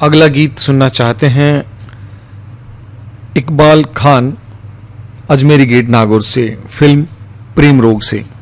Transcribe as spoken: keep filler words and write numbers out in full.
अगला गीत सुनना चाहते हैं इकबाल खान अजमेरी गेट नागौर से, फिल्म प्रेम रोग से।